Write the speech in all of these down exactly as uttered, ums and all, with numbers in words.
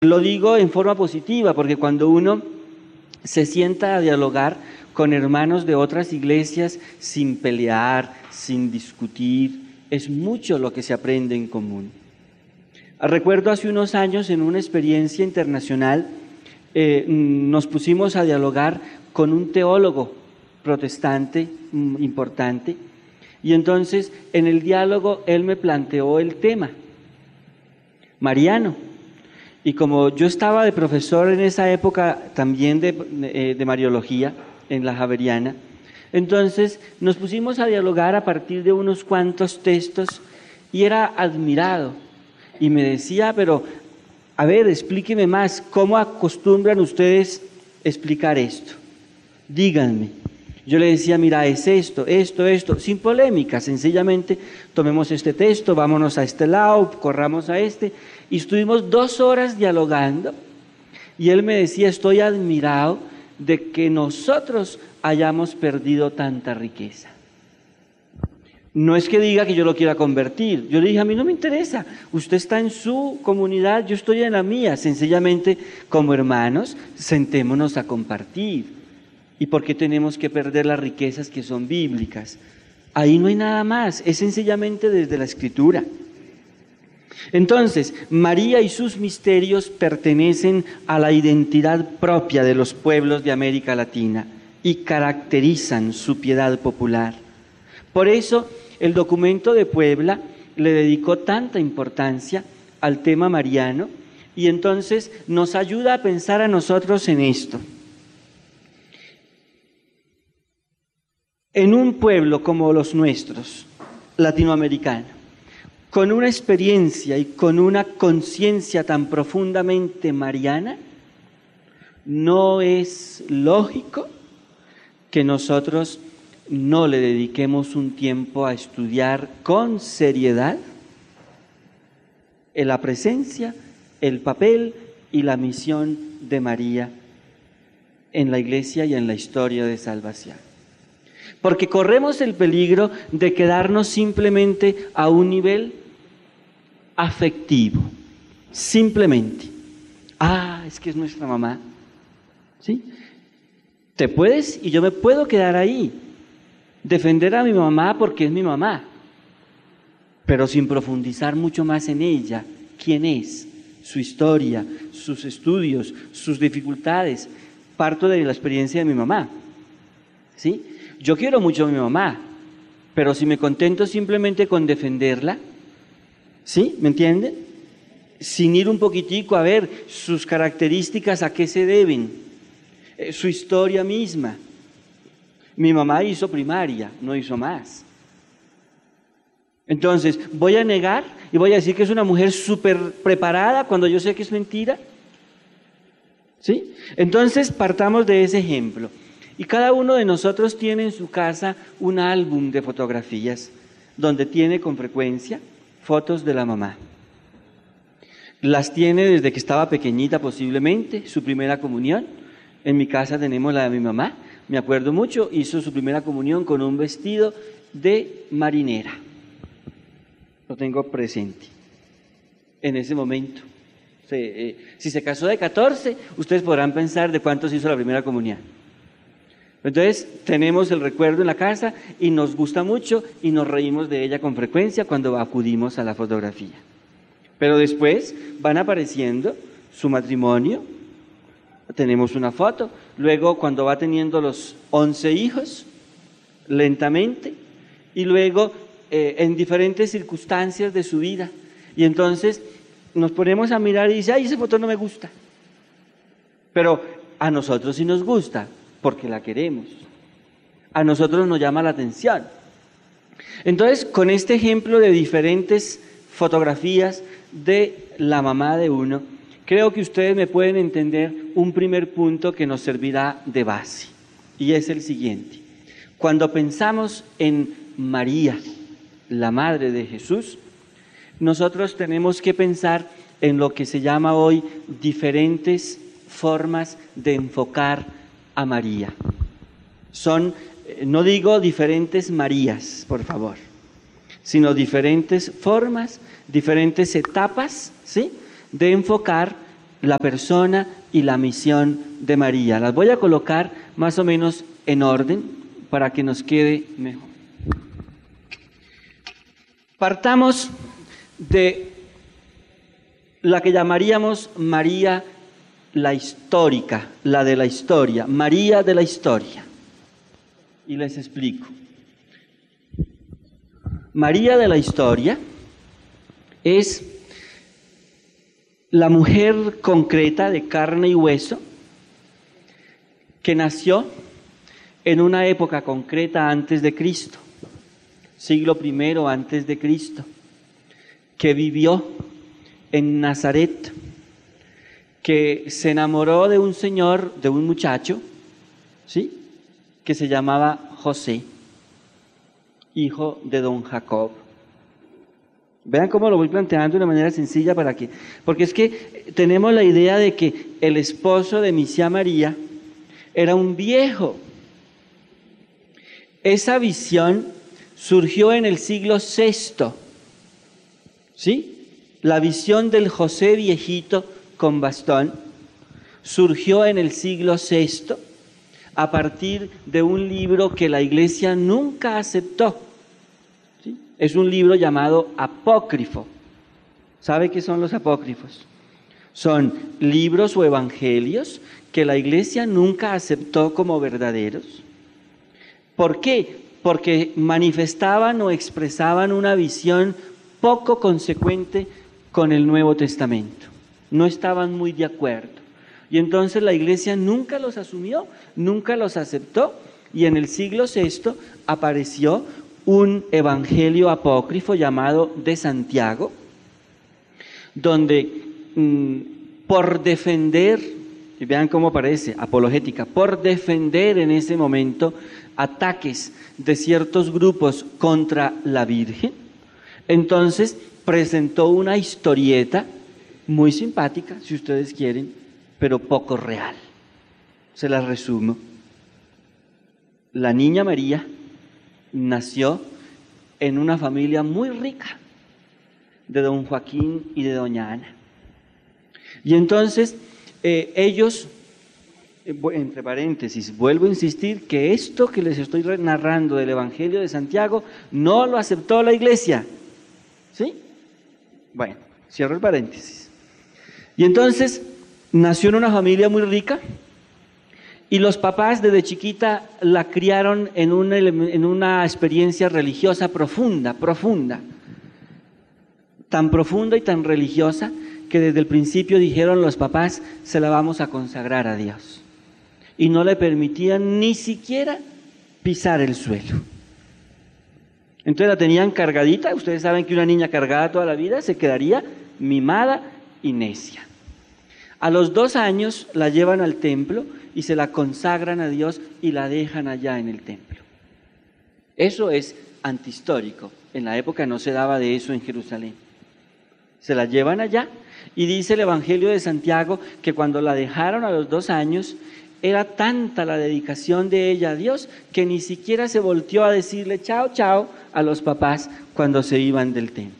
Lo digo en forma positiva, porque cuando uno se sienta a dialogar con hermanos de otras iglesias sin pelear, sin discutir, es mucho lo que se aprende en común. Recuerdo hace unos años en una experiencia internacional, eh, nos pusimos a dialogar con un teólogo protestante importante, y entonces en el diálogo él me planteó el tema mariano. Y como yo estaba de profesor en esa época también de, de, de Mariología en la Javeriana, entonces nos pusimos a dialogar a partir de unos cuantos textos y era admirado. Y me decía, pero a ver, explíqueme más, ¿cómo acostumbran ustedes explicar esto? Díganme. Yo le decía, mira, es esto, esto, esto, sin polémica, sencillamente tomemos este texto, vámonos a este lado, corramos a este, y estuvimos dos horas dialogando, y él me decía, estoy admirado de que nosotros hayamos perdido tanta riqueza. No es que diga que yo lo quiera convertir, yo le dije, a mí no me interesa, usted está en su comunidad, yo estoy en la mía, sencillamente como hermanos, sentémonos a compartir. ¿Y por qué tenemos que perder las riquezas que son bíblicas? Ahí no hay nada más, es sencillamente desde la Escritura. Entonces, María y sus misterios pertenecen a la identidad propia de los pueblos de América Latina y caracterizan su piedad popular. Por eso, el documento de Puebla le dedicó tanta importancia al tema mariano y entonces nos ayuda a pensar a nosotros en esto. En un pueblo como los nuestros, latinoamericano, con una experiencia y con una conciencia tan profundamente mariana, no es lógico que nosotros no le dediquemos un tiempo a estudiar con seriedad la presencia, el papel y la misión de María en la Iglesia y en la historia de salvación. Porque corremos el peligro de quedarnos simplemente a un nivel afectivo, simplemente. Ah, es que es nuestra mamá, ¿sí? Te puedes y yo me puedo quedar ahí, defender a mi mamá porque es mi mamá, pero sin profundizar mucho más en ella, quién es, su historia, sus estudios, sus dificultades. Parto de la experiencia de mi mamá, ¿sí? Yo quiero mucho a mi mamá, pero si me contento simplemente con defenderla, ¿sí? ¿Me entienden? Sin ir un poquitico a ver sus características, a qué se deben, eh, su historia misma. Mi mamá hizo primaria, no hizo más. Entonces, ¿voy a negar y voy a decir que es una mujer súper preparada cuando yo sé que es mentira? ¿Sí? Entonces, partamos de ese ejemplo. Y cada uno de nosotros tiene en su casa un álbum de fotografías donde tiene con frecuencia fotos de la mamá. Las tiene desde que estaba pequeñita posiblemente, su primera comunión. En mi casa tenemos la de mi mamá, me acuerdo mucho, hizo su primera comunión con un vestido de marinera. Lo tengo presente en ese momento. Se, eh, si se casó de catorce, ustedes podrán pensar de cuántos hizo la primera comunión. Entonces tenemos el recuerdo en la casa y nos gusta mucho y nos reímos de ella con frecuencia cuando acudimos a la fotografía. Pero después van apareciendo su matrimonio, tenemos una foto, luego cuando va teniendo los once hijos, lentamente, y luego eh, en diferentes circunstancias de su vida. Y entonces nos ponemos a mirar y dice, ay, esa foto no me gusta. Pero a nosotros sí nos gusta, porque la queremos. A nosotros nos llama la atención. Entonces, con este ejemplo de diferentes fotografías de la mamá de uno, creo que ustedes me pueden entender un primer punto que nos servirá de base, y es el siguiente. Cuando pensamos en María, la madre de Jesús, nosotros tenemos que pensar en lo que se llama hoy diferentes formas de enfocar a María. Son, no digo diferentes Marías, por favor, sino diferentes formas, diferentes etapas, ¿sí?, de enfocar la persona y la misión de María. Las voy a colocar más o menos en orden para que nos quede mejor. Partamos de la que llamaríamos María la histórica, la de la historia, María de la historia. Y les explico. María de la historia es la mujer concreta de carne y hueso que nació en una época concreta antes de Cristo, siglo primero antes de Cristo, que vivió en Nazaret, que se enamoró de un señor, de un muchacho, ¿sí?, que se llamaba José, hijo de don Jacob. Vean cómo lo voy planteando de una manera sencilla para que, porque es que tenemos la idea de que el esposo de Misiá María era un viejo. Esa visión surgió en el siglo sexto, ¿sí? La visión del José viejito con bastón surgió en el siglo sexto a partir de un libro que la Iglesia nunca aceptó. ¿Sí? Es un libro llamado apócrifo. ¿Sabe qué son los apócrifos? Son libros o evangelios que la Iglesia nunca aceptó como verdaderos. ¿Por qué? Porque manifestaban o expresaban una visión poco consecuente con el Nuevo Testamento. No estaban muy de acuerdo. Y entonces la Iglesia nunca los asumió, nunca los aceptó, y en el siglo sexto apareció un evangelio apócrifo llamado de Santiago, donde mmm, por defender, y vean cómo aparece, apologética, por defender en ese momento ataques de ciertos grupos contra la Virgen, entonces presentó una historieta muy simpática, si ustedes quieren, pero poco real. Se las resumo. La niña María nació en una familia muy rica, de don Joaquín y de doña Ana. Y entonces eh, ellos, eh, entre paréntesis, vuelvo a insistir que esto que les estoy narrando del Evangelio de Santiago no lo aceptó la Iglesia. ¿Sí? Bueno, cierro el paréntesis. Y entonces nació en una familia muy rica y los papás desde chiquita la criaron en una, en una experiencia religiosa profunda, profunda. Tan profunda y tan religiosa que desde el principio dijeron los papás, se la vamos a consagrar a Dios. Y no le permitían ni siquiera pisar el suelo. Entonces la tenían cargadita. Ustedes saben que una niña cargada toda la vida se quedaría mimada y necia. A los dos años la llevan al templo y se la consagran a Dios y la dejan allá en el templo. Eso es antihistórico. En la época no se daba de eso en Jerusalén. Se la llevan allá y dice el Evangelio de Santiago que cuando la dejaron a los dos años era tanta la dedicación de ella a Dios que ni siquiera se volteó a decirle chao, chao a los papás cuando se iban del templo.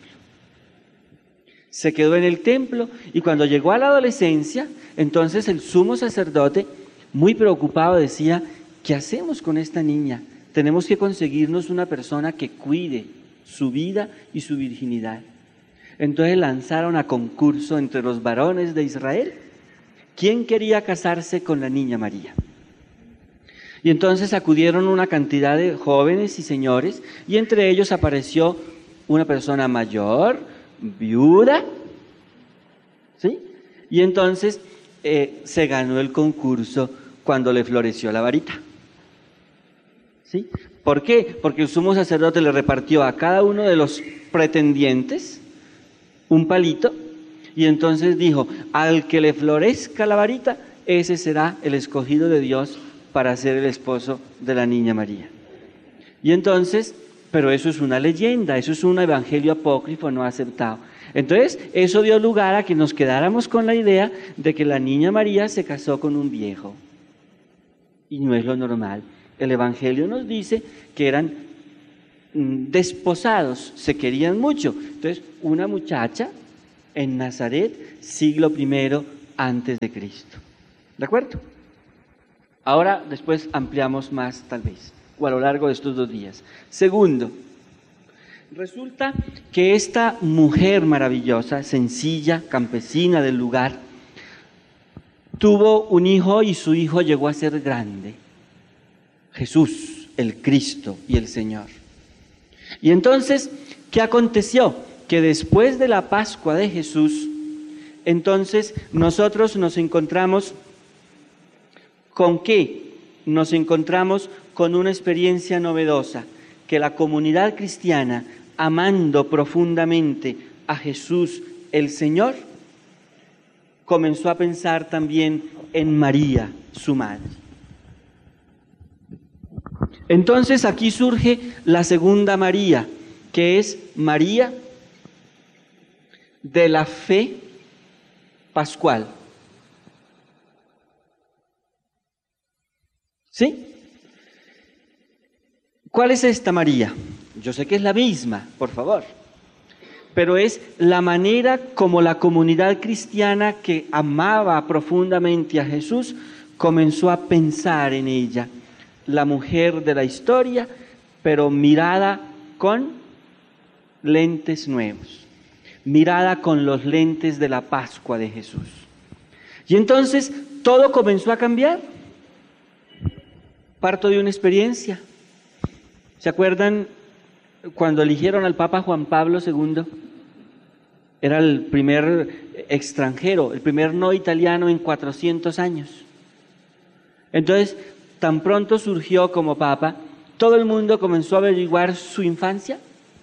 Se quedó en el templo y cuando llegó a la adolescencia, entonces el sumo sacerdote, muy preocupado, decía, ¿qué hacemos con esta niña? Tenemos que conseguirnos una persona que cuide su vida y su virginidad. Entonces lanzaron a concurso entre los varones de Israel quién quería casarse con la niña María. Y entonces acudieron una cantidad de jóvenes y señores y entre ellos apareció una persona mayor, viuda, ¿sí? Y entonces eh, se ganó el concurso cuando le floreció la varita, ¿sí? ¿Por qué? Porque el sumo sacerdote le repartió a cada uno de los pretendientes un palito y entonces dijo, al que le florezca la varita, ese será el escogido de Dios para ser el esposo de la niña María. Y entonces, pero eso es una leyenda, eso es un evangelio apócrifo no aceptado. Entonces, eso dio lugar a que nos quedáramos con la idea de que la niña María se casó con un viejo. Y no es lo normal. El evangelio nos dice que eran desposados, se querían mucho. Entonces, una muchacha en Nazaret, siglo primero antes de Cristo. ¿De acuerdo? Ahora, después ampliamos más tal vez, o a lo largo de estos dos días. Segundo, resulta que esta mujer maravillosa, sencilla, campesina del lugar, tuvo un hijo y su hijo llegó a ser grande. Jesús, el Cristo y el Señor. Y entonces, ¿qué aconteció? Que después de la Pascua de Jesús, entonces nosotros nos encontramos ¿con qué? Nos encontramos con una experiencia novedosa, que la comunidad cristiana, amando profundamente a Jesús el Señor, comenzó a pensar también en María, su madre. Entonces aquí surge la segunda María, que es María de la fe pascual. ¿Sí? ¿Cuál es esta María? Yo sé que es la misma, por favor, pero es la manera como la comunidad cristiana que amaba profundamente a Jesús comenzó a pensar en ella, la mujer de la historia, pero mirada con lentes nuevos, mirada con los lentes de la Pascua de Jesús. Y entonces todo comenzó a cambiar. Parto de una experiencia. ¿Se acuerdan cuando eligieron al Papa Juan Pablo segundo? Era el primer extranjero, el primer no italiano en cuatrocientos años. Entonces, tan pronto surgió como Papa, todo el mundo comenzó a averiguar su infancia,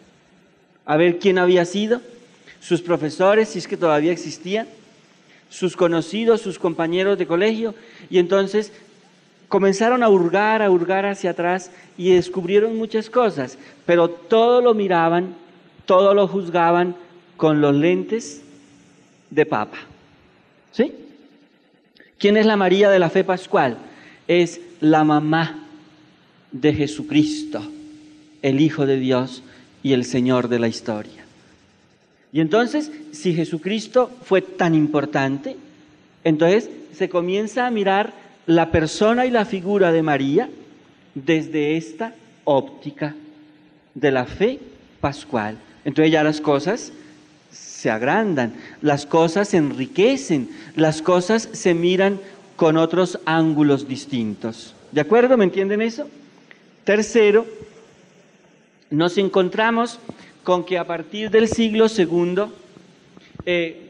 a ver quién había sido, sus profesores, si es que todavía existían, sus conocidos, sus compañeros de colegio, y entonces comenzaron a hurgar, a hurgar hacia atrás y descubrieron muchas cosas, pero todo lo miraban, todo lo juzgaban con los lentes de Papa. ¿Sí? ¿Quién es la María de la fe pascual? Es la mamá de Jesucristo, el Hijo de Dios y el Señor de la historia. Y entonces, si Jesucristo fue tan importante, entonces se comienza a mirar la persona y la figura de María desde esta óptica de la fe pascual. Entonces ya las cosas se agrandan, las cosas se enriquecen, las cosas se miran con otros ángulos distintos. ¿De acuerdo? ¿Me entienden eso? Tercero, nos encontramos con que a partir del siglo segundo, eh,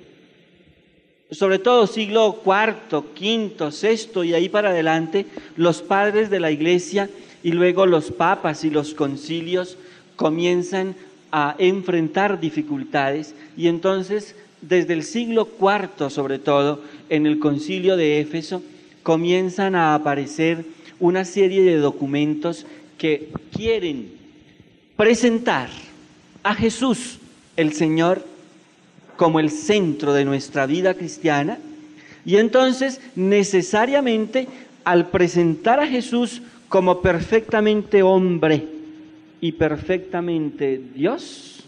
sobre todo siglo cuarto, quinto, sexto y ahí para adelante, los padres de la Iglesia y luego los papas y los concilios comienzan a enfrentar dificultades y entonces desde el siglo cuarto sobre todo, en el concilio de Éfeso, comienzan a aparecer una serie de documentos que quieren presentar a Jesús, el Señor, como el centro de nuestra vida cristiana, y entonces necesariamente al presentar a Jesús como perfectamente hombre y perfectamente Dios,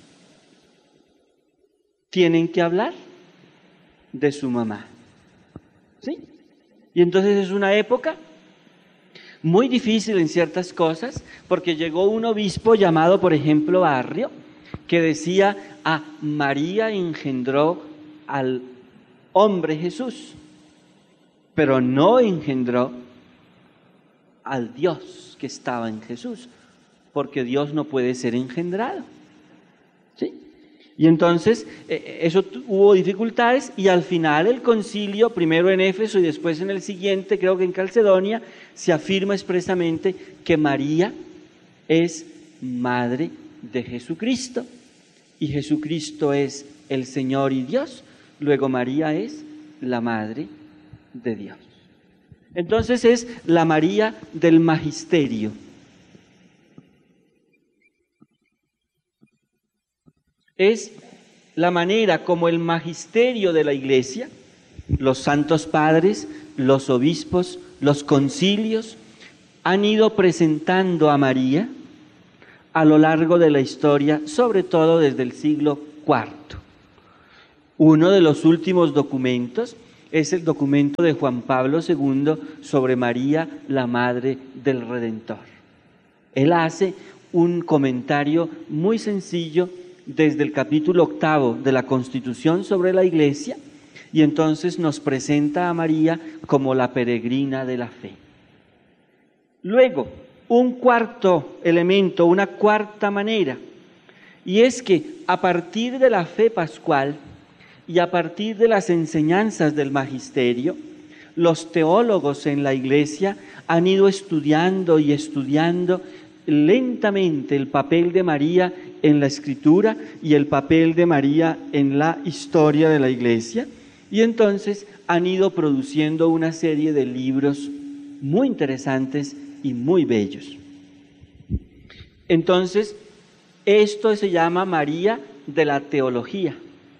tienen que hablar de su mamá. ¿Sí? Y entonces es una época muy difícil en ciertas cosas, porque llegó un obispo llamado, por ejemplo, Arrio, que decía, a María engendró al hombre Jesús, pero no engendró al Dios que estaba en Jesús, porque Dios no puede ser engendrado. ¿Sí? Y entonces eh, eso hubo dificultades y al final el concilio, primero en Éfeso y después en el siguiente, creo que en Calcedonia, se afirma expresamente que María es madre de Jesucristo y Jesucristo es el Señor y Dios, luego María es la madre de Dios. Entonces es la María del magisterio. Es la manera como el magisterio de la Iglesia, los santos padres, los obispos, los concilios, han ido presentando a María a lo largo de la historia, sobre todo desde el siglo cuarto. Uno de los últimos documentos es el documento de Juan Pablo segundo sobre María, la Madre del Redentor. Él hace un comentario muy sencillo desde el capítulo octavo de la Constitución sobre la Iglesia, y entonces nos presenta a María como la peregrina de la fe. Luego, un cuarto elemento, una cuarta manera, y es que a partir de la fe pascual y a partir de las enseñanzas del magisterio, los teólogos en la Iglesia han ido estudiando y estudiando lentamente el papel de María en la Escritura y el papel de María en la historia de la Iglesia, y entonces han ido produciendo una serie de libros muy interesantes y muy bellos. Entonces, esto se llama María de la teología.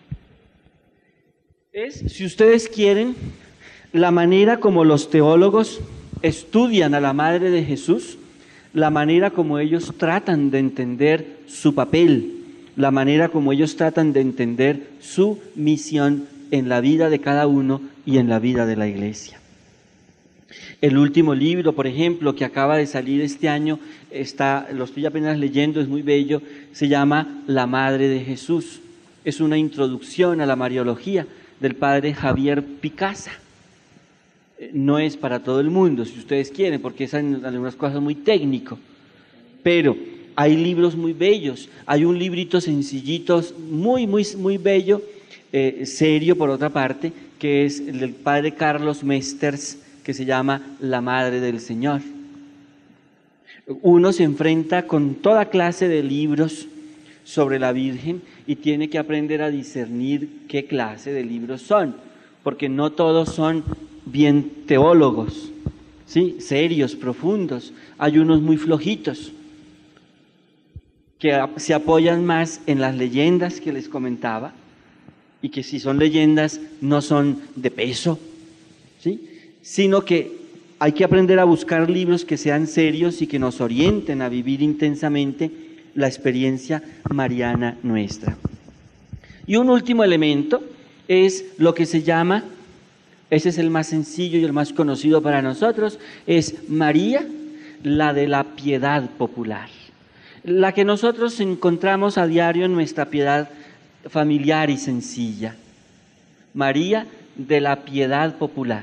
Es, si ustedes quieren, la manera como los teólogos estudian a la Madre de Jesús, la manera como ellos tratan de entender su papel, la manera como ellos tratan de entender su misión en la vida de cada uno y en la vida de la Iglesia. El último libro, por ejemplo, que acaba de salir este año, está, lo estoy apenas leyendo, es muy bello, se llama La Madre de Jesús. Es una introducción a la Mariología del padre Javier Picasa. No es para todo el mundo, si ustedes quieren, porque es en algunas cosas muy técnico, pero hay libros muy bellos. Hay un librito sencillito, muy, muy, muy bello, eh, serio por otra parte, que es el del padre Carlos Mesters, que se llama La Madre del Señor. Uno se enfrenta con toda clase de libros sobre la Virgen y tiene que aprender a discernir qué clase de libros son, porque no todos son bien teólogos, ¿sí? Serios, profundos. Hay unos muy flojitos, que se apoyan más en las leyendas que les comentaba, y que si son leyendas no son de peso, ¿sí? Sino que hay que aprender a buscar libros que sean serios y que nos orienten a vivir intensamente la experiencia mariana nuestra. Y un último elemento es lo que se llama, ese es el más sencillo y el más conocido para nosotros, es María, la de la piedad popular, la que nosotros encontramos a diario en nuestra piedad familiar y sencilla. María de la piedad popular.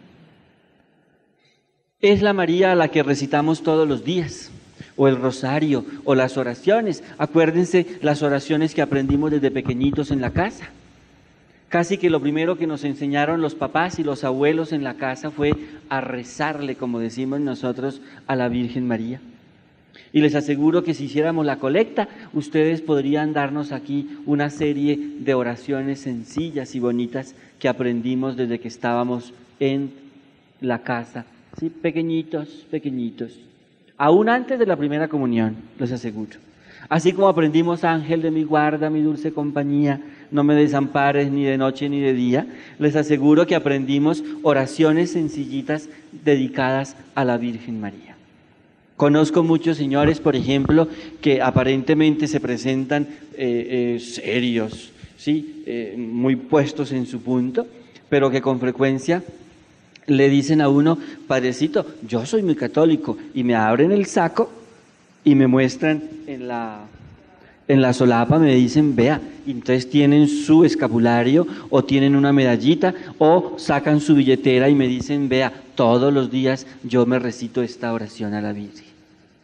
Es la María a la que recitamos todos los días, o el rosario, o las oraciones. Acuérdense las oraciones que aprendimos desde pequeñitos en la casa. Casi que lo primero que nos enseñaron los papás y los abuelos en la casa fue a rezarle, como decimos nosotros, a la Virgen María. Y les aseguro que si hiciéramos la colecta, ustedes podrían darnos aquí una serie de oraciones sencillas y bonitas que aprendimos desde que estábamos en la casa, ¿sí? Pequeñitos, pequeñitos. Aún antes de la primera comunión, les aseguro. Así como aprendimos, Ángel de mi guarda, mi dulce compañía, no me desampares ni de noche ni de día, les aseguro que aprendimos oraciones sencillitas dedicadas a la Virgen María. Conozco muchos señores, por ejemplo, que aparentemente se presentan eh, eh, serios, ¿sí? eh, muy puestos en su punto, pero que con frecuencia le dicen a uno, padrecito, yo soy muy católico, y me abren el saco y me muestran en la, en la solapa, me dicen, vea, y entonces tienen su escapulario o tienen una medallita o sacan su billetera y me dicen, vea, todos los días yo me recito esta oración a la Virgen.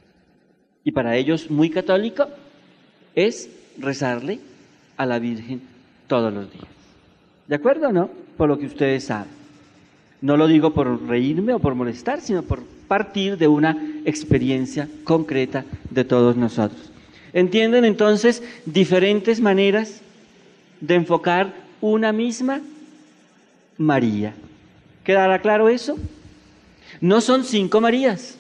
Y para ellos, muy católico es rezarle a la Virgen todos los días. ¿De acuerdo o no? Por lo que ustedes saben. No lo digo por reírme o por molestar, sino por partir de una experiencia concreta de todos nosotros. ¿Entienden entonces diferentes maneras de enfocar una misma María? ¿Quedará claro eso? No son cinco Marías,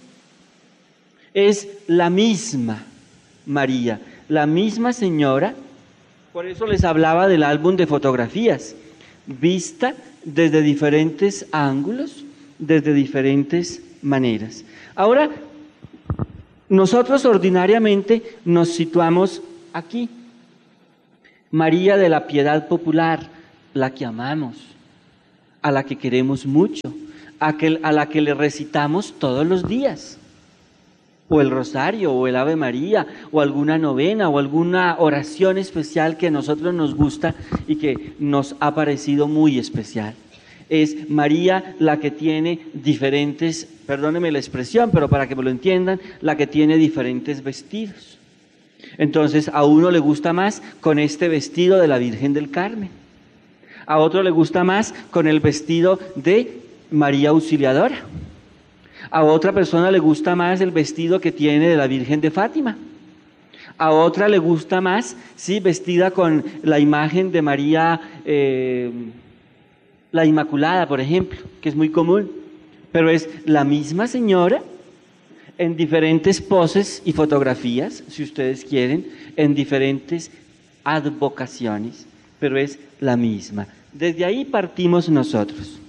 es la misma María, la misma señora. Por eso les hablaba del álbum de fotografías, vista desde diferentes ángulos, desde diferentes maneras. Ahora, nosotros ordinariamente nos situamos aquí. María de la piedad popular, la que amamos. a la que queremos mucho, a, que, a la que le recitamos todos los días, o el rosario, o el Ave María, o alguna novena, o alguna oración especial que a nosotros nos gusta y que nos ha parecido muy especial. Es María la que tiene diferentes, perdónenme la expresión, pero para que me lo entiendan, la que tiene diferentes vestidos. Entonces a uno le gusta más con este vestido de la Virgen del Carmen, a otro le gusta más con el vestido de María Auxiliadora, a otra persona le gusta más el vestido que tiene de la Virgen de Fátima, a otra le gusta más, sí, vestida con la imagen de María, eh, la Inmaculada, por ejemplo, que es muy común, pero es la misma señora en diferentes poses y fotografías, si ustedes quieren, en diferentes advocaciones, pero es la misma. Desde ahí partimos nosotros.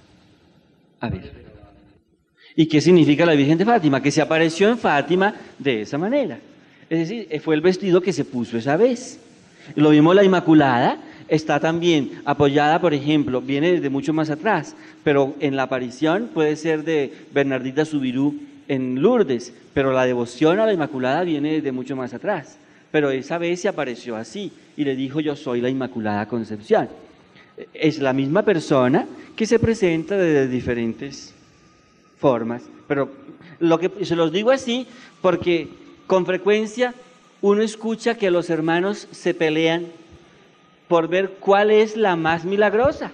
A ver. ¿Y qué significa la Virgen de Fátima? Que se apareció en Fátima de esa manera. Es decir, fue el vestido que se puso esa vez. Lo mismo la Inmaculada, está también apoyada, por ejemplo, viene desde mucho más atrás, pero en la aparición puede ser de Bernardita Subirú en Lourdes, pero la devoción a la Inmaculada viene desde mucho más atrás. Pero esa vez se apareció así y le dijo: yo soy la Inmaculada Concepción. Es la misma persona que se presenta de diferentes formas, pero lo que se los digo así porque con frecuencia uno escucha que los hermanos se pelean por ver cuál es la más milagrosa,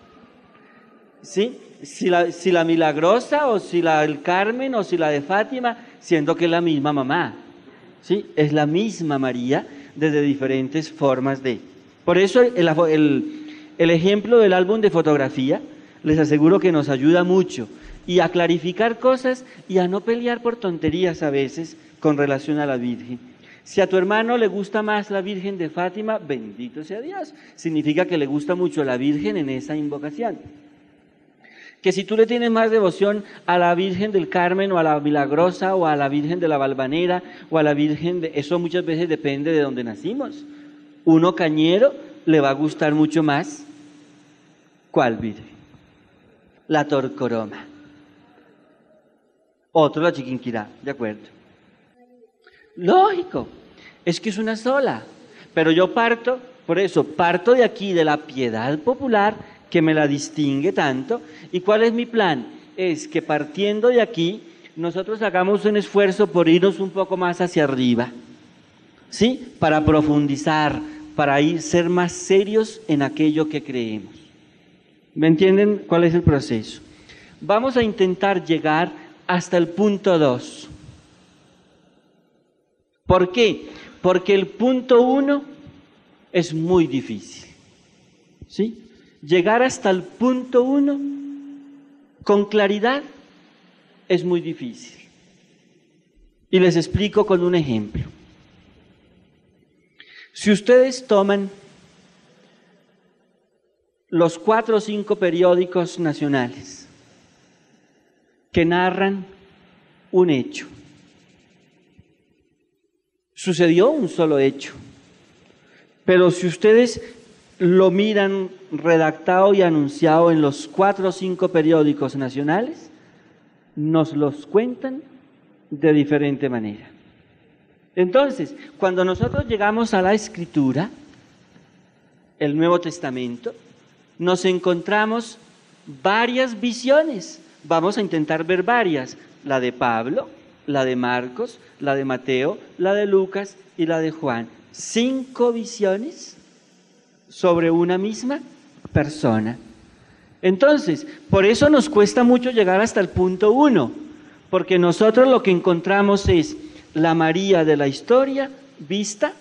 ¿sí? Si la, si la milagrosa o si la del Carmen o si la de Fátima, siendo que es la misma mamá, ¿sí? Es la misma María desde diferentes formas de... Por eso el, el, el ejemplo del álbum de fotografía, les aseguro que nos ayuda mucho y a clarificar cosas y a no pelear por tonterías a veces con relación a la Virgen. Si a tu hermano le gusta más la Virgen de Fátima, bendito sea Dios, significa que le gusta mucho la Virgen en esa invocación. Que si tú le tienes más devoción a la Virgen del Carmen o a la Milagrosa o a la Virgen de la Valvanera o a la Virgen de... Eso muchas veces depende de donde nacimos. Uno cañero le va a gustar mucho más, ¿cuál Virgen? La Torcoroma. Otro la Chiquinquirá, ¿de acuerdo? Lógico, es que es una sola, pero yo parto, por eso, parto de aquí, de la piedad popular que me la distingue tanto. ¿Y cuál es mi plan? Es que partiendo de aquí, nosotros hagamos un esfuerzo por irnos un poco más hacia arriba, ¿sí? Para profundizar, para ir, ser más serios en aquello que creemos. ¿Me entienden cuál es el proceso? Vamos a intentar llegar hasta el punto dos. ¿Por qué? Porque el punto uno es muy difícil, ¿sí? Llegar hasta el punto uno con claridad es muy difícil. Y les explico con un ejemplo. Si ustedes toman los cuatro o cinco periódicos nacionales que narran un hecho, sucedió un solo hecho, pero si ustedes lo miran redactado y anunciado en los cuatro o cinco periódicos nacionales, nos los cuentan de diferente manera. Entonces, cuando nosotros llegamos a la Escritura, el Nuevo Testamento, nos encontramos varias visiones. Vamos a intentar ver varias, la de Pablo, la de Marcos, la de Mateo, la de Lucas y la de Juan. Cinco visiones sobre una misma persona. Entonces, por eso nos cuesta mucho llegar hasta el punto uno, porque nosotros lo que encontramos es la María de la historia vista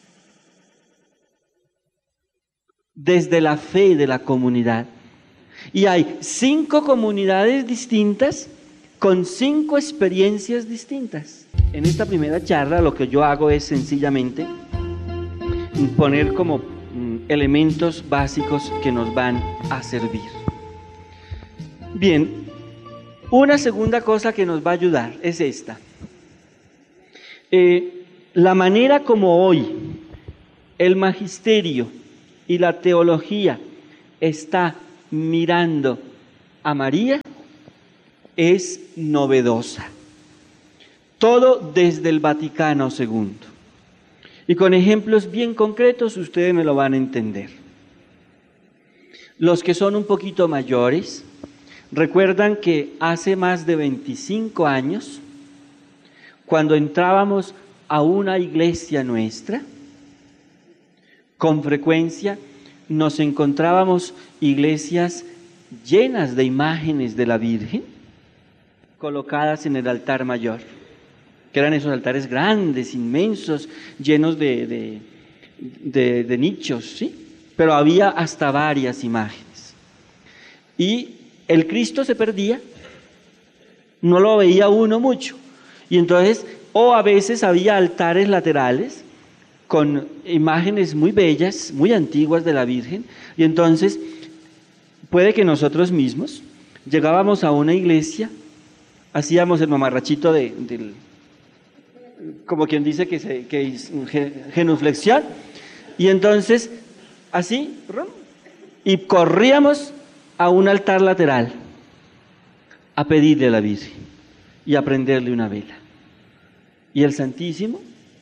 desde la fe de la comunidad. Y hay cinco comunidades distintas con cinco experiencias distintas. En esta primera charla lo que yo hago es sencillamente poner como elementos básicos que nos van a servir. Bien, una segunda cosa que nos va a ayudar es esta. Eh, la manera como hoy el magisterio y la teología está mirando a María es novedosa. Todo desde el Vaticano segundo. Y con ejemplos bien concretos ustedes me lo van a entender. Los que son un poquito mayores recuerdan que hace más de veinticinco años, cuando entrábamos a una iglesia nuestra, con frecuencia nos encontrábamos iglesias llenas de imágenes de la Virgen, colocadas en el altar mayor, que eran esos altares grandes, inmensos, llenos de, de, de, de nichos, ¿sí? Pero había hasta varias imágenes. Y el Cristo se perdía, no lo veía uno mucho. Y entonces, o a veces había altares laterales con imágenes muy bellas, muy antiguas de la Virgen, y entonces puede que nosotros mismos llegábamos a una iglesia, hacíamos el mamarrachito de, del, como quien dice que, se, que es genuflexión, y entonces así, y corríamos a un altar lateral a pedirle a la Virgen y a prenderle una vela. Y el Santísimo,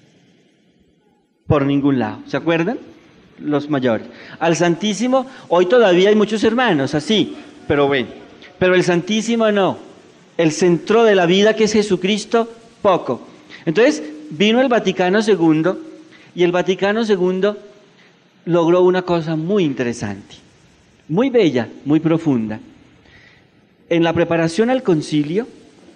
por ningún lado. ¿Se acuerdan? Los mayores. Al Santísimo, hoy todavía hay muchos hermanos así, pero bueno, pero el Santísimo no. El centro de la vida, que es Jesucristo, poco. Entonces vino el Vaticano segundo, y el Vaticano segundo logró una cosa muy interesante, muy bella, muy profunda. En la preparación al concilio,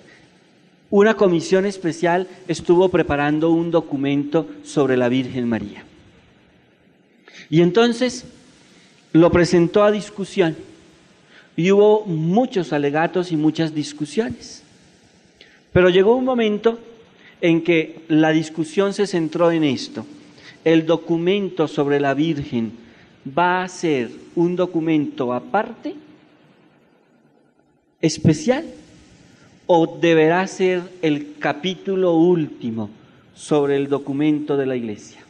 una comisión especial estuvo preparando un documento sobre la Virgen María. Y entonces lo presentó a discusión, y hubo muchos alegatos y muchas discusiones. Pero llegó un momento en que la discusión se centró en esto: el documento sobre la Virgen va a ser un documento aparte, especial, o deberá ser el capítulo último sobre el documento de la Iglesia.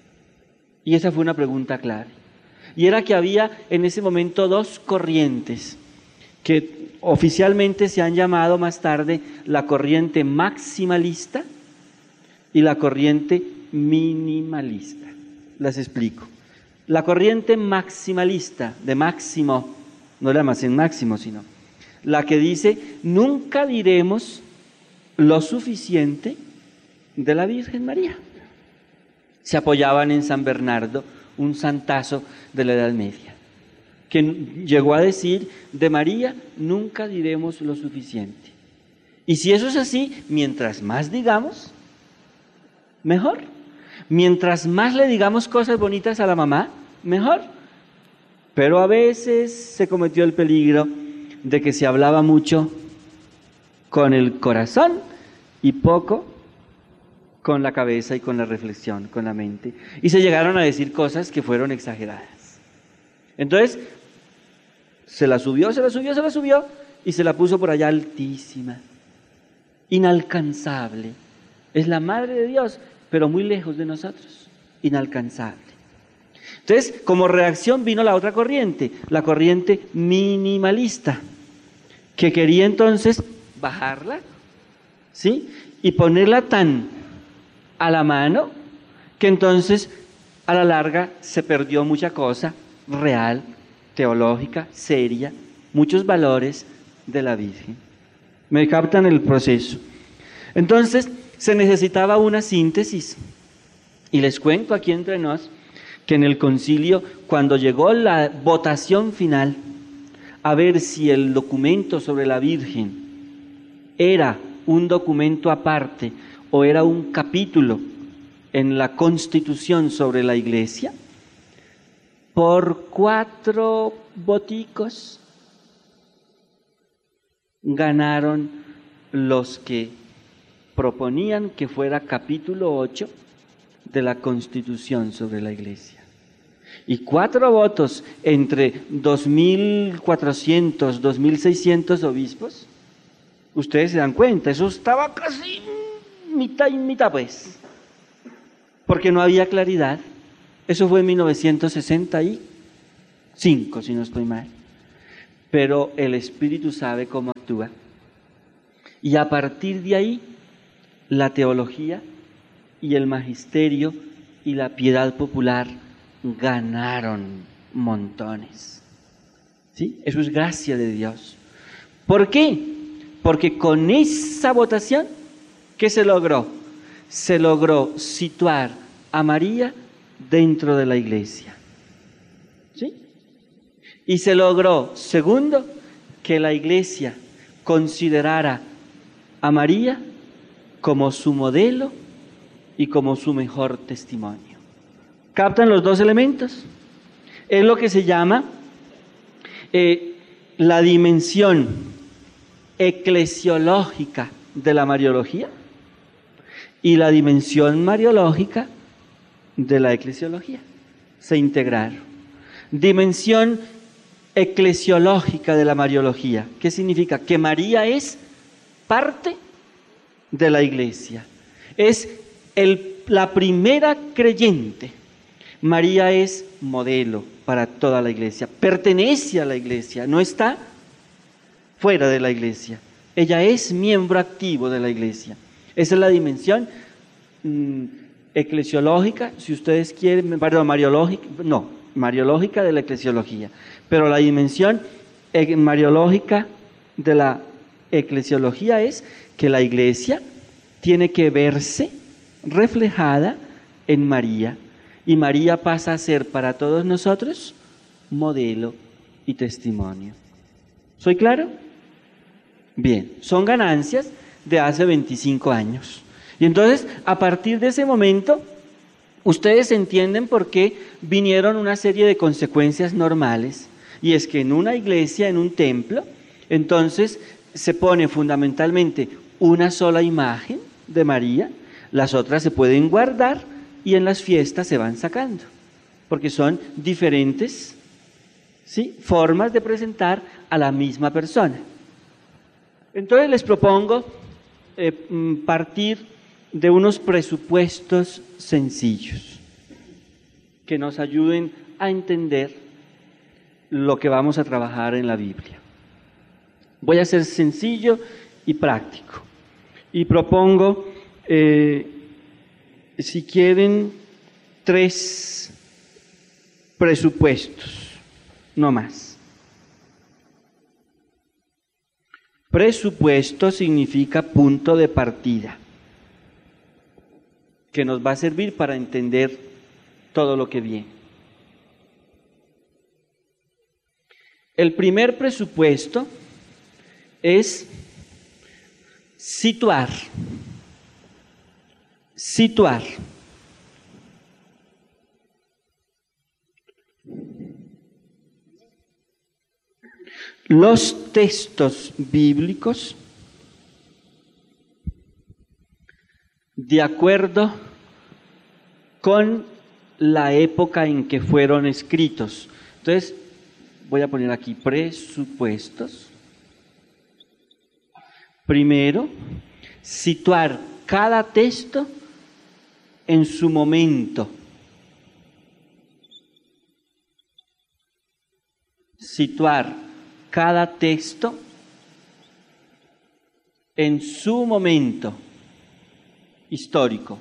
Y esa fue una pregunta clave. Y era que había en ese momento dos corrientes que oficialmente se han llamado más tarde la corriente maximalista y la corriente minimalista. Las explico. La corriente maximalista, de máximo, no la más en máximo, sino la que dice: nunca diremos lo suficiente de la Virgen María. Se apoyaban en San Bernardo, un santazo de la Edad Media, que llegó a decir: de María nunca diremos lo suficiente. Y si eso es así, mientras más digamos, mejor. Mientras más le digamos cosas bonitas a la mamá, mejor. Pero a veces se cometió el peligro de que se hablaba mucho con el corazón y poco con la cabeza y con la reflexión, con la mente. Y se llegaron a decir cosas que fueron exageradas. Entonces, se la subió, se la subió, se la subió y se la puso por allá altísima, inalcanzable. Es la Madre de Dios, pero muy lejos de nosotros, inalcanzable. Entonces, como reacción vino la otra corriente, la corriente minimalista, que quería entonces bajarla, ¿sí? Y ponerla tan a la mano que entonces a la larga se perdió mucha cosa real, teológica, seria, muchos valores de la Virgen. ¿Me captan el proceso? Entonces se necesitaba una síntesis, y les cuento aquí entre nos que en el concilio, cuando llegó la votación final a ver si el documento sobre la Virgen era un documento aparte o era un capítulo en la Constitución sobre la Iglesia, por cuatro voticos ganaron los que proponían que fuera capítulo ocho de la Constitución sobre la Iglesia. Y cuatro votos entre dos mil cuatrocientos, dos mil seiscientos obispos, ustedes se dan cuenta, eso estaba casi mitad y mitad, pues, porque no había claridad. Eso fue en mil novecientos sesenta y cinco, si no estoy mal. pero el Espíritu sabe cómo actúa. Y a partir de ahí, la teología y el magisterio y la piedad popular ganaron montones. ¿Sí? Eso es gracia de Dios. ¿Por qué? Porque con esa votación, ¿qué se logró? Se logró situar a María dentro de la iglesia. ¿Sí? Y se logró, segundo, que la iglesia considerara a María como su modelo y como su mejor testimonio. ¿Captan los dos elementos? Es lo que se llama eh, la dimensión eclesiológica de la Mariología y la dimensión mariológica de la eclesiología. Se integraron. Dimensión eclesiológica de la Mariología. ¿Qué significa? Que María es parte de la iglesia. Es el, la primera creyente. María es modelo para toda la iglesia. Pertenece a la iglesia, no está fuera de la iglesia. Ella es miembro activo de la iglesia. Esa es la dimensión mmm, eclesiológica, si ustedes quieren, perdón, mariológica, no, mariológica de la eclesiología. Pero la dimensión mariológica de la eclesiología es que la iglesia tiene que verse reflejada en María, y María pasa a ser para todos nosotros modelo y testimonio. ¿Soy claro? Bien, son ganancias de hace veinticinco años. Y entonces, a partir de ese momento, ustedes entienden por qué vinieron una serie de consecuencias normales, y es que en una iglesia, en un templo, entonces se pone fundamentalmente una sola imagen de María, las otras se pueden guardar y en las fiestas se van sacando, porque son diferentes, ¿sí?, formas de presentar a la misma persona. Entonces les propongo eh, partir de unos presupuestos sencillos que nos ayuden a entender lo que vamos a trabajar en la Biblia. Voy a ser sencillo y práctico y propongo, eh, si quieren, tres presupuestos, no más. Presupuesto significa punto de partida, que nos va a servir para entender todo lo que viene. El primer presupuesto es situar, situar. Los textos bíblicos de acuerdo con la época en que fueron escritos. Entonces, voy a poner aquí presupuestos. Primero, situar cada texto en su momento. Situar cada texto en su momento histórico.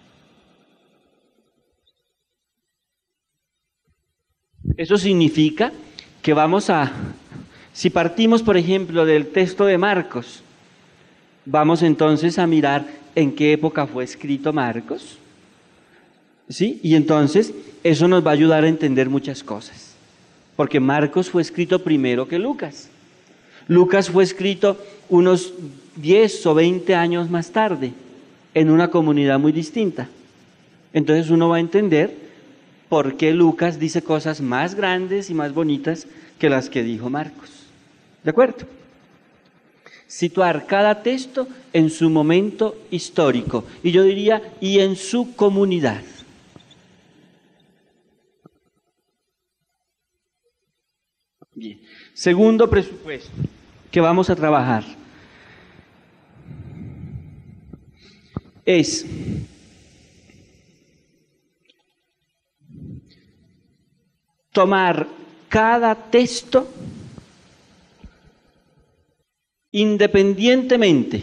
Eso significa que vamos a, si partimos, por ejemplo, del texto de Marcos, vamos entonces a mirar en qué época fue escrito Marcos, ¿sí? Y entonces eso nos va a ayudar a entender muchas cosas. Porque Marcos fue escrito primero que Lucas. Lucas fue escrito unos diez o veinte años más tarde, en una comunidad muy distinta. Entonces uno va a entender por qué Lucas dice cosas más grandes y más bonitas que las que dijo Marcos. ¿De acuerdo? Situar cada texto en su momento histórico, y yo diría, y en su comunidad. Bien. Segundo presupuesto que vamos a trabajar es tomar cada texto independientemente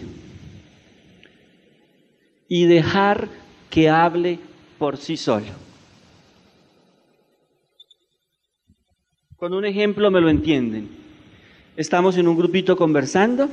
y dejar que hable por sí solo. Con un ejemplo me lo entienden. Estamos en un grupito conversando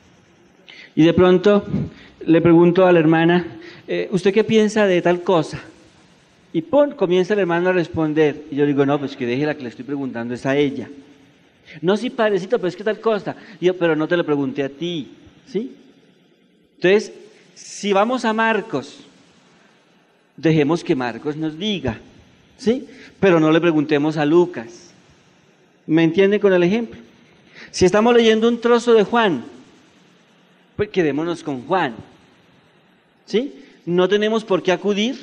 y de pronto le pregunto a la hermana, eh, ¿usted qué piensa de tal cosa? Y ¡pum!, comienza el hermano a responder. Y yo digo, no, pues que déjela, que le estoy preguntando es a ella. No, sí, padrecito, pero es que tal cosa. Y yo, pero no te lo pregunté a ti, ¿sí? Entonces, si vamos a Marcos, dejemos que Marcos nos diga, ¿sí? Pero no le preguntemos a Lucas. ¿Me entienden con el ejemplo? Si estamos leyendo un trozo de Juan, pues quedémonos con Juan, ¿sí? No tenemos por qué acudir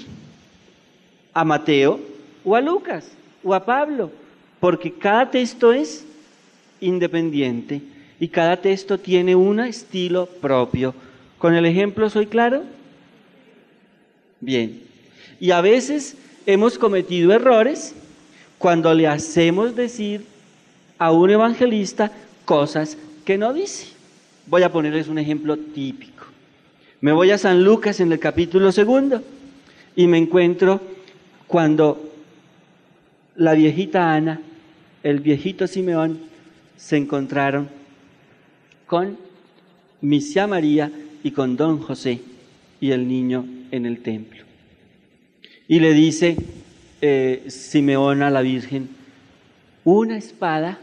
a Mateo o a Lucas o a Pablo, porque cada texto es independiente y cada texto tiene un estilo propio. ¿Con el ejemplo soy claro? Bien. Y a veces hemos cometido errores cuando le hacemos decir a un evangelista cosas que no dice. Voy a ponerles un ejemplo típico. Me voy a San Lucas en el capítulo segundo y me encuentro cuando la viejita Ana, el viejito Simeón, se encontraron con Misia María y con don José y el niño en el templo. Y le dice eh, Simeón a la Virgen, una espada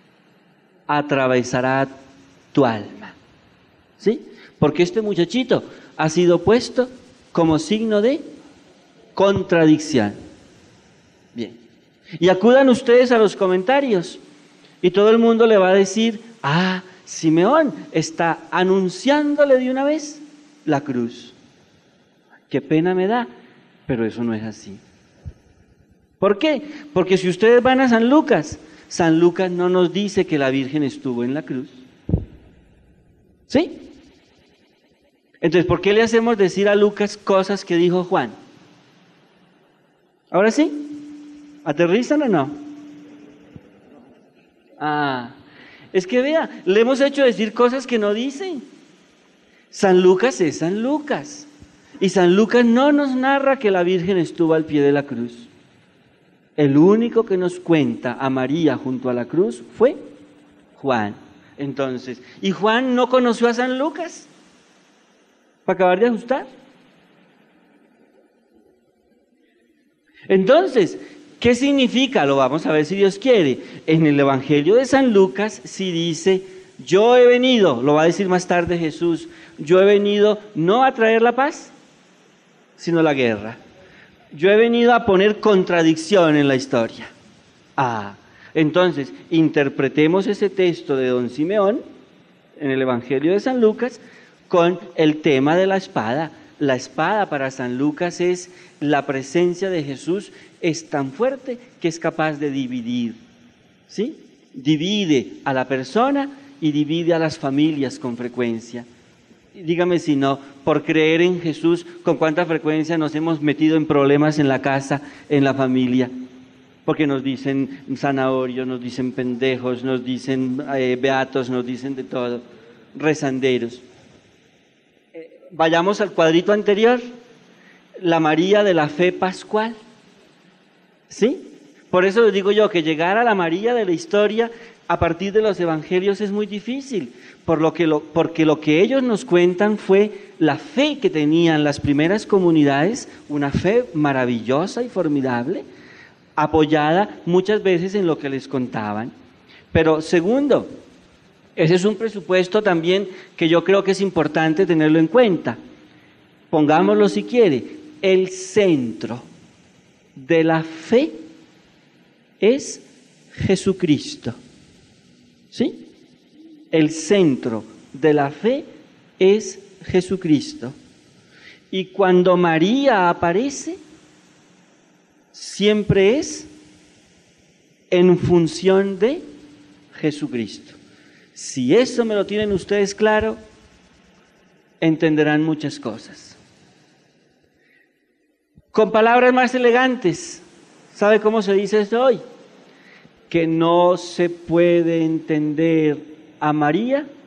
atravesará tu alma, ¿sí? Porque este muchachito ha sido puesto como signo de contradicción. Bien. Y acudan ustedes a los comentarios y todo el mundo le va a decir, ah, Simeón está anunciándole de una vez la cruz. Qué pena me da, pero eso no es así. ¿Por qué? Porque si ustedes van a San Lucas, San Lucas no nos dice que la Virgen estuvo en la cruz. ¿Sí? Entonces, ¿por qué le hacemos decir a Lucas cosas que dijo Juan? ¿Ahora sí? ¿Aterrizan o no? Ah, es que vea, le hemos hecho decir cosas que no dicen. San Lucas es San Lucas. Y San Lucas no nos narra que la Virgen estuvo al pie de la cruz. El único que nos cuenta a María junto a la cruz fue Juan. Entonces, ¿y Juan no conoció a San Lucas? Para acabar de ajustar. Entonces, ¿qué significa? Lo vamos a ver si Dios quiere. En el Evangelio de San Lucas sí dice, yo he venido, lo va a decir más tarde Jesús, yo he venido no a traer la paz, sino la guerra. Yo he venido a poner contradicción en la historia. Ah, entonces, interpretemos ese texto de don Simeón en el Evangelio de San Lucas con el tema de la espada. La espada para San Lucas es la presencia de Jesús, es tan fuerte que es capaz de dividir, ¿sí? Divide a la persona y divide a las familias con frecuencia. Dígame si no, por creer en Jesús, ¿con cuánta frecuencia nos hemos metido en problemas en la casa, en la familia? Porque nos dicen zanahorios, nos dicen pendejos, nos dicen eh, beatos, nos dicen de todo, rezanderos. Eh, vayamos al cuadrito anterior, la María de la fe pascual, ¿sí? Por eso les digo yo que llegar a la María de la historia a partir de los evangelios es muy difícil, por lo que lo, porque lo que ellos nos cuentan fue la fe que tenían las primeras comunidades, una fe maravillosa y formidable, apoyada muchas veces en lo que les contaban. Pero segundo, ese es un presupuesto también que yo creo que es importante tenerlo en cuenta. Pongámoslo si quiere, el centro de la fe es Jesucristo. ¿Sí? El centro de la fe es Jesucristo. Y cuando María aparece, siempre es en función de Jesucristo. Si eso me lo tienen ustedes claro, entenderán muchas cosas. Con palabras más elegantes, ¿sabe cómo se dice esto hoy? Que no se puede entender a María